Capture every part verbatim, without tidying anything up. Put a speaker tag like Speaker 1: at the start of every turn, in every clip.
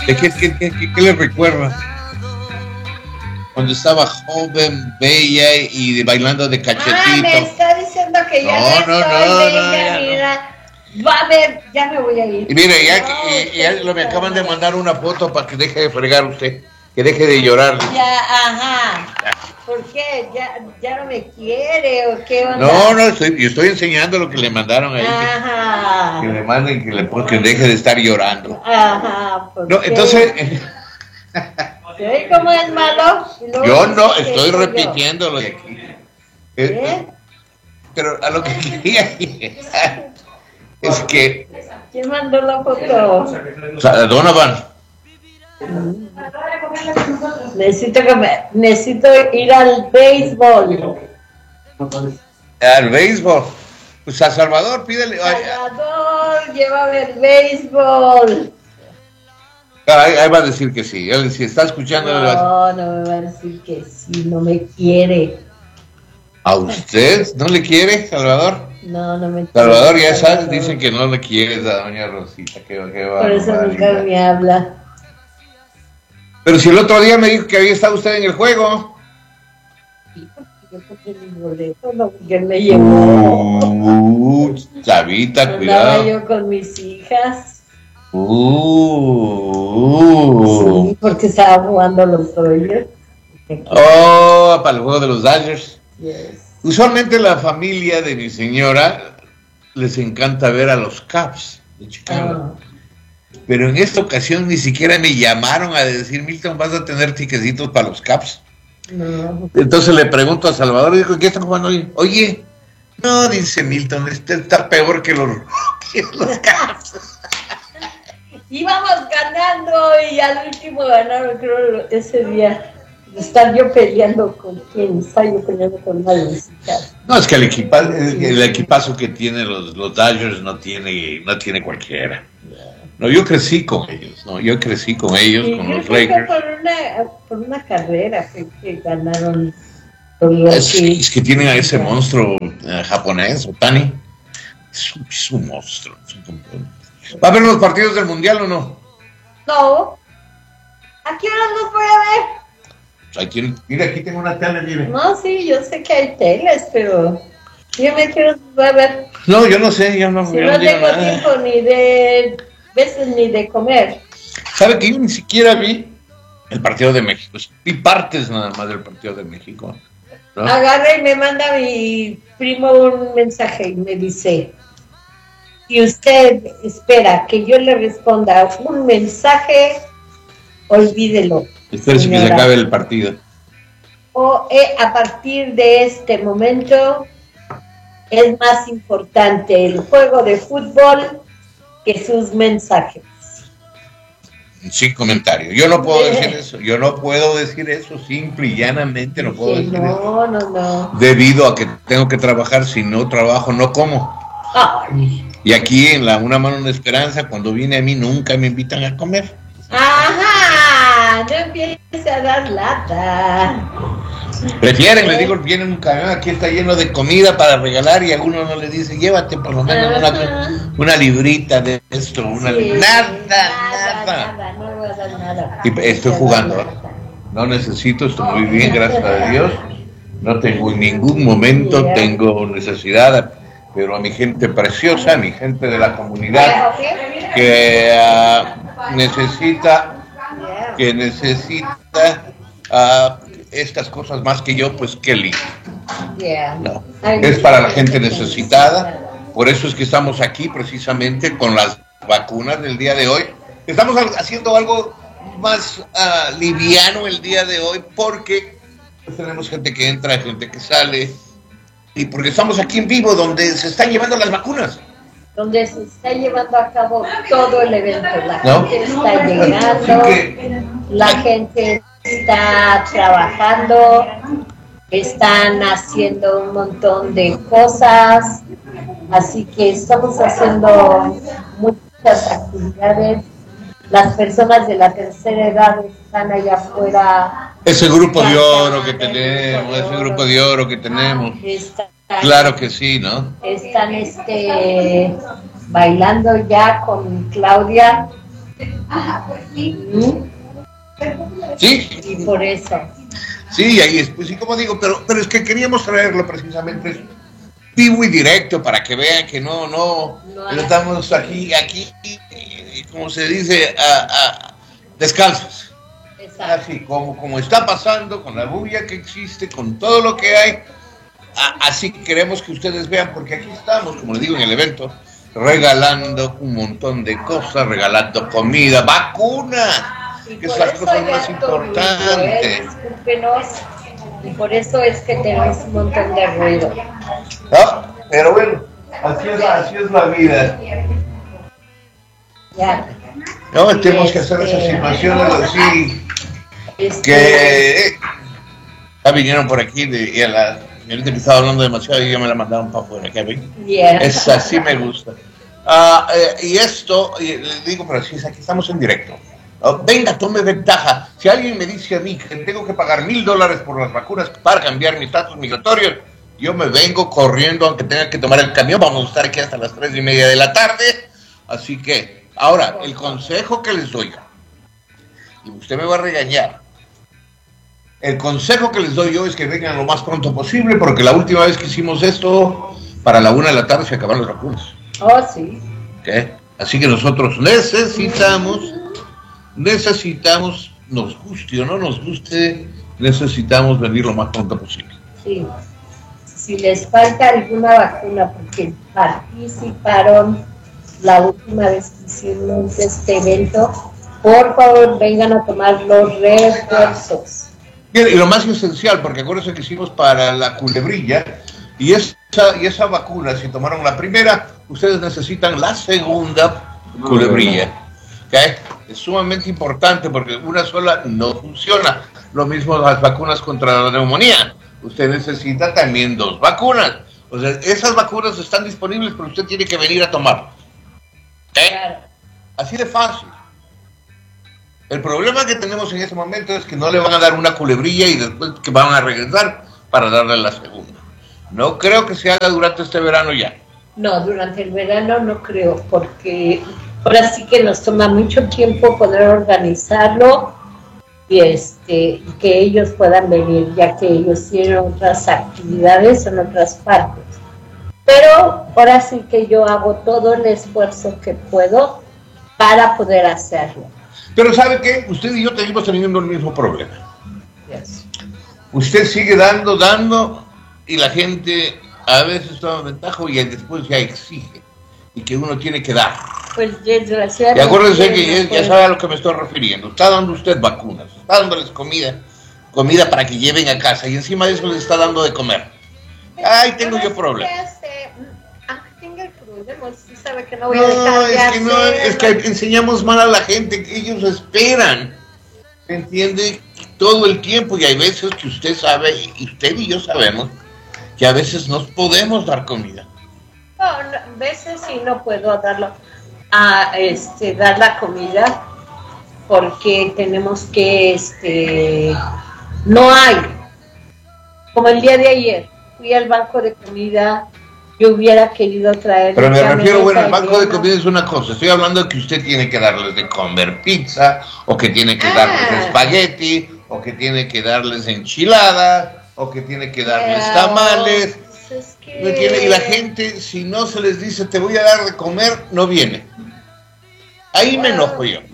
Speaker 1: ¿De qué, qué, qué, qué, qué le recuerda? Cuando estaba joven, bella y de, bailando de cachetito.
Speaker 2: Ah, me está diciendo que ya
Speaker 1: no,
Speaker 2: no,
Speaker 1: no,
Speaker 2: estoy
Speaker 1: no,
Speaker 2: bella,
Speaker 1: no, ya
Speaker 2: mira. No. Va a ver, ya me voy a ir.
Speaker 1: Y mire, ya,
Speaker 2: no,
Speaker 1: y, ya lo, me acaban de mandar una foto para que deje de fregar usted, que deje de llorar.
Speaker 2: Ya, ajá. ¿Por qué? ¿Ya, ya no me quiere o qué onda?
Speaker 1: No, no, estoy, yo estoy enseñando lo que le mandaron ahí.
Speaker 2: Ajá.
Speaker 1: Que, que le manden, que, le, que deje de estar llorando.
Speaker 2: Ajá. ¿por
Speaker 1: No,
Speaker 2: qué?
Speaker 1: entonces...
Speaker 2: ¿Sí? ¿Cómo es malo?
Speaker 1: Yo no, estoy repitiendo lo de aquí.
Speaker 2: ¿Qué?
Speaker 1: Pero a lo que quería llegar es que...
Speaker 2: ¿Quién mandó la foto?
Speaker 1: O sea, Donovan.
Speaker 2: Necesito que me, necesito ir al béisbol.
Speaker 1: Al béisbol. Pues a Salvador, pídele.
Speaker 2: Salvador, llévame al béisbol.
Speaker 1: Ahí, ahí va a decir que sí. Él, si está escuchando.
Speaker 2: No, no me va a decir que sí, no me quiere.
Speaker 1: ¿A usted no le quiere, Salvador?
Speaker 2: No, no me quiere.
Speaker 1: Salvador, ya sabes, dicen que no le quiere a doña Rosita. Que, que va,
Speaker 2: Por eso
Speaker 1: va,
Speaker 2: nunca
Speaker 1: va.
Speaker 2: me habla.
Speaker 1: Pero si el otro día me dijo que había estado usted en el juego.
Speaker 2: Sí, porque yo compré mi boleto, no, porque él me llevó.
Speaker 1: Uh, chavita,
Speaker 2: Andaba
Speaker 1: cuidado.
Speaker 2: yo con mis hijas.
Speaker 1: Uh,
Speaker 2: Sí, porque estaba jugando los Dodgers.
Speaker 1: Oh, para el juego de los Dodgers.
Speaker 2: Yes.
Speaker 1: Usualmente la familia de mi señora les encanta ver a los Cubs de Chicago.
Speaker 2: Ah.
Speaker 1: Pero en esta ocasión ni siquiera me llamaron a decir, Milton, ¿vas a tener tiquecitos para los Cubs?
Speaker 2: No.
Speaker 1: Entonces le pregunto a Salvador, digo, ¿qué están jugando hoy? Oye, no, dice Milton, este está peor que los, que los Cubs.
Speaker 2: Íbamos ganando y al último ganaron, creo, ese día. Estar yo peleando con quién, estaba yo peleando con una de mis hijas.
Speaker 1: No, es que el, equipa, el, el equipazo que tienen los, los Dodgers no tiene, no tiene cualquiera. No, yo crecí con ellos, no, yo crecí con ellos,
Speaker 2: Sí,
Speaker 1: con
Speaker 2: creo
Speaker 1: los
Speaker 2: que fue
Speaker 1: Lakers.
Speaker 2: por una, por una carrera que, que ganaron los
Speaker 1: Es, es que tienen a ese monstruo eh, japonés, Otani. Es un, es un monstruo. Es un, ¿va a ver los partidos del Mundial o no?
Speaker 2: No. ¿A qué hora los voy a ver?
Speaker 1: Ahí tiene, mira, aquí tengo una tele, mire.
Speaker 2: No, sí, yo sé que hay teles, pero yo me quiero ver.
Speaker 1: No, yo no sé, yo no,
Speaker 2: Si
Speaker 1: yo
Speaker 2: no
Speaker 1: no digo
Speaker 2: tengo
Speaker 1: nada.
Speaker 2: tiempo ni de veces ni de comer.
Speaker 1: ¿Sabe que yo ni siquiera vi el partido de México? Vi partes nada más del partido de México, ¿no?
Speaker 2: Agarra y me manda mi primo un mensaje y me dice, si usted espera que yo le responda un mensaje, olvídelo.
Speaker 1: Espérese que se acabe el partido.
Speaker 2: O eh, a partir de este momento es más importante el juego de fútbol que sus mensajes.
Speaker 1: Sin comentario. Yo no puedo decir eso. Yo no puedo decir eso. Simple y llanamente no puedo
Speaker 2: Sí,
Speaker 1: decir
Speaker 2: no,
Speaker 1: eso.
Speaker 2: no, no.
Speaker 1: Debido a que tengo que trabajar. Si no trabajo, no como.
Speaker 2: Ay.
Speaker 1: Y aquí en la Una Mano de Esperanza, cuando viene a mí, nunca me invitan a comer.
Speaker 2: Ajá, no empiece a dar lata.
Speaker 1: Prefieren, les digo, vienen un camión, aquí está lleno de comida para regalar y alguno no le dice, llévate por lo menos una, una librita de esto, una
Speaker 2: Sí,
Speaker 1: li nada,
Speaker 2: nada,
Speaker 1: nada.
Speaker 2: nada, no voy a dar nada.
Speaker 1: Y estoy jugando, no necesito, estoy muy bien, gracias a Dios. No tengo en ningún momento, tengo necesidad, pero a mi gente preciosa, a mi gente de la comunidad que uh, necesita, que necesita uh, estas cosas más que yo, pues Kelly. No, es para la gente necesitada, por eso es que estamos aquí precisamente con las vacunas del día de hoy. Estamos haciendo algo más uh, liviano el día de hoy porque pues tenemos gente que entra, gente que sale, y porque estamos aquí en vivo donde se están llevando las vacunas.
Speaker 2: Donde se está llevando a cabo todo el evento. La
Speaker 1: ¿No?
Speaker 2: gente está llegando,
Speaker 1: que...
Speaker 2: la gente está trabajando, están haciendo un montón de cosas, así que estamos haciendo muchas actividades. Las personas de la tercera edad están allá afuera.
Speaker 1: Ese grupo de oro que tenemos, ese grupo de oro que tenemos.
Speaker 2: Están,
Speaker 1: claro que sí, ¿no?
Speaker 2: Están este, bailando ya con Claudia.
Speaker 1: Sí.
Speaker 2: Y por eso.
Speaker 1: Sí, ahí es, pues sí, como digo, pero, pero es que queríamos traerlo precisamente vivo y directo para que vean que no, no, no estamos aquí, aquí, como se dice, a, a, descalzos. Exacto. Así como, como está pasando, con la bulla que existe, con todo lo que hay, a, así queremos que ustedes vean, porque aquí estamos, como les digo en el evento, regalando un montón de cosas, regalando comida, vacunas, que es la cosa más importante.
Speaker 2: Discúlpenos, y por eso es que tenemos un montón de ruido.
Speaker 1: ¿No? Pero bueno, así es, así es la vida.
Speaker 2: Ya.
Speaker 1: No, tenemos que hacer esas situaciones así. Este... Que ya vinieron por aquí de, y a la señorita que estaba hablando demasiado y ya me la mandaron para afuera, Kevin.
Speaker 2: Yeah.
Speaker 1: Es así, me gusta. Uh, eh, y esto, y les digo, pero si es aquí estamos en directo. Oh, venga, tome ventaja. Si alguien me dice a mí que tengo que pagar mil dólares por las vacunas para cambiar mi estatus migratorio, yo me vengo corriendo aunque tenga que tomar el camión. Vamos a estar aquí hasta las tres y media de la tarde. Así que, ahora, el consejo que les doy, y usted me va a regañar, el consejo que les doy yo es que vengan lo más pronto posible, porque la última vez que hicimos esto, para la una de la tarde se acabaron las vacunas.
Speaker 2: Oh, sí.
Speaker 1: ¿Okay? Así que nosotros necesitamos... Necesitamos, nos guste o no nos guste, necesitamos venir lo más pronto posible.
Speaker 2: Sí. Si les falta alguna vacuna, porque participaron la última vez que hicimos este evento, por favor vengan a tomar los refuerzos.
Speaker 1: Bien, y lo más esencial, porque acuérdense que hicimos para la culebrilla, y esa, y esa vacuna, si tomaron la primera, ustedes necesitan la segunda culebrilla. ¿Okay? Es sumamente importante porque una sola no funciona. Lo mismo las vacunas contra la neumonía. Usted necesita también dos vacunas. O sea, esas vacunas están disponibles, pero usted tiene que venir a tomarlas. ¿Okay? Claro. Así de fácil. El problema que tenemos en este momento es que no le van a dar una culebrilla y después que van a regresar para darle la segunda. No creo que se haga durante este verano ya.
Speaker 2: No, durante el verano no creo, porque... Ahora sí que nos toma mucho tiempo poder organizarlo y este que ellos puedan venir, ya que ellos tienen otras actividades en otras partes. Pero ahora sí que yo hago todo el esfuerzo que puedo para poder hacerlo.
Speaker 1: Pero ¿sabe qué? Usted y yo seguimos teniendo el mismo problema.
Speaker 2: Yes.
Speaker 1: Usted sigue dando, dando, y la gente a veces toma ventaja y después ya exige, y que uno tiene que dar.
Speaker 2: Pues desgraciadamente.
Speaker 1: Y acuérdense que ya, ya sabe a lo que me estoy refiriendo. Está dando usted vacunas, está dándoles comida, comida para que lleven a casa, y encima de eso les está dando de comer. Ay, tengo yo problemas.
Speaker 2: Ah, tengo el problema, usted sabe que no voy a dejar
Speaker 1: No, es que no, es que enseñamos mal a la gente, que ellos esperan, ¿me entiende? Todo el tiempo, y hay veces que usted sabe, y usted y yo sabemos, que a veces no podemos dar comida.
Speaker 2: No, no, a veces sí no puedo darlo. A este, dar la comida porque tenemos que este no hay, como el día de ayer fui al banco de comida, yo hubiera querido traer,
Speaker 1: pero me refiero, bueno, el banco de comida es una cosa, estoy hablando de que usted tiene que darles de comer pizza, o que tiene que ah. darles espagueti, o que tiene que darles enchiladas, o que tiene que darles yeah. tamales.
Speaker 2: Es que...
Speaker 1: ¿Me entiende? Y la gente, si no se les dice te voy a dar de comer, no viene. Ahí me enojo yo.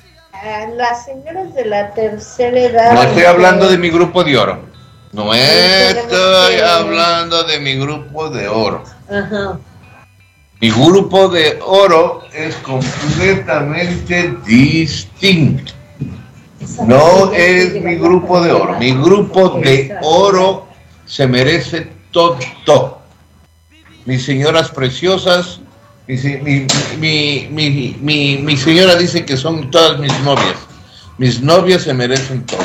Speaker 2: Las señoras de la tercera edad...
Speaker 1: No estoy hablando de mi grupo de oro. No estoy hablando de mi grupo de oro.
Speaker 2: Ajá.
Speaker 1: Mi grupo de oro es completamente distinto. No es mi grupo de oro. Mi grupo de oro se merece todo. Mis señoras preciosas... Mi, mi, mi, mi, mi, mi señora dice que son todas mis novias. Mis novias se merecen todo.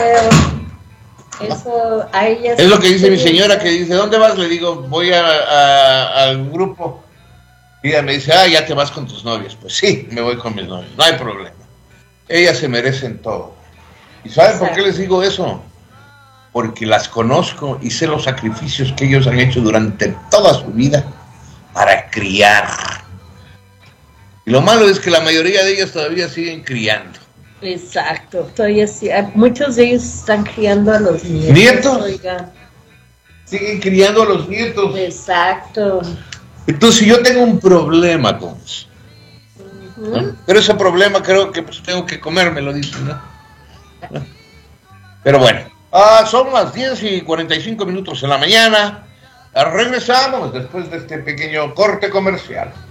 Speaker 2: Eso a ellas
Speaker 1: es lo que dice mi señora, que dice, ¿dónde vas? Le digo, voy a, a, al grupo. Y ella me dice, ah, ya te vas con tus novias. Pues sí, me voy con mis novias, no hay problema. Ellas se merecen todo. ¿Y saben Exacto. por qué les digo eso? Porque las conozco y sé los sacrificios que ellos han hecho durante toda su vida para criar. Y lo malo es que la mayoría de ellas todavía siguen criando.
Speaker 2: Exacto, todavía sí. Muchos de ellos están criando a los nietos.
Speaker 1: ¿Nietos?
Speaker 2: Oiga.
Speaker 1: Siguen criando a los nietos.
Speaker 2: Exacto.
Speaker 1: Entonces yo tengo un problema con eso.
Speaker 2: Uh-huh.
Speaker 1: ¿No? Pero ese problema creo que pues tengo que comérmelo, dicen, ¿no? ¿No? Pero bueno, ah, son las diez y cuarenta y cinco minutos de la mañana. Regresamos después de este pequeño corte comercial.